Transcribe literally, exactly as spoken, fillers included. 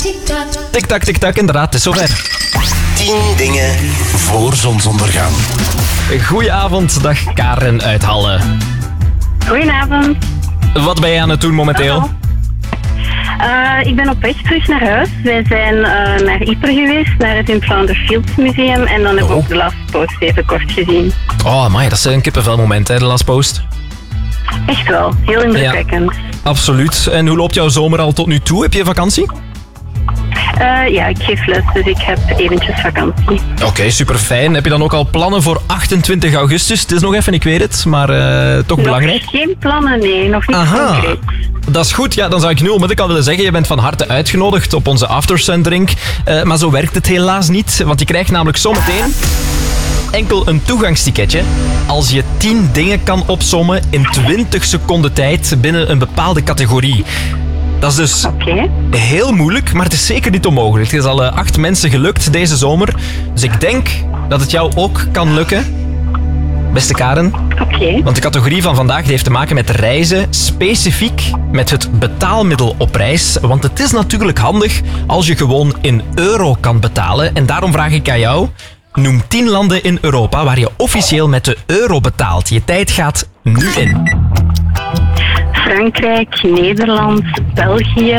Tik-tak, tik-tak, inderdaad, het is zover. tien dingen voor zonsondergang. Goedenavond, dag Karen uit Halle. Goedenavond. Wat ben je aan het doen momenteel? Hallo. Uh, ik ben op weg terug naar huis. Wij zijn uh, naar Ypres geweest, naar het In Flounder Fields Museum. En dan hebben we Oh. ook de Last Post even kort gezien. Oh, amai, dat is een kippenvelmoment, hè, de Last Post. Echt wel, heel indrukwekkend. Absoluut. En hoe loopt jouw zomer al tot nu toe? Heb je vakantie? Uh, ja, ik geef les, dus ik heb eventjes vakantie. Oké, okay, super fijn. Heb je dan ook al plannen voor achtentwintig augustus? Het is nog even, ik weet het, maar uh, toch nog belangrijk. Geen plannen, nee, nog niet Aha. concreet. Dat is goed. Ja, dan zou ik nu onmiddellijk al willen zeggen, je bent van harte uitgenodigd op onze aftersun-drink. Uh, maar zo werkt het helaas niet, want je krijgt namelijk zometeen enkel een toegangsticketje als je tien dingen kan opsommen in twintig seconden tijd binnen een bepaalde categorie. Dat is dus okay. heel moeilijk, maar het is zeker niet onmogelijk. Het is al uh, acht mensen gelukt deze zomer. Dus ik denk dat het jou ook kan lukken. Beste Karen. Oké. Okay. Want de categorie van vandaag die heeft te maken met reizen. Specifiek met het betaalmiddel op reis. Want het is natuurlijk handig als je gewoon in euro kan betalen. En daarom vraag ik aan jou. Noem tien landen in Europa waar je officieel met de euro betaalt. Je tijd gaat nu in. Frankrijk, Nederland, België,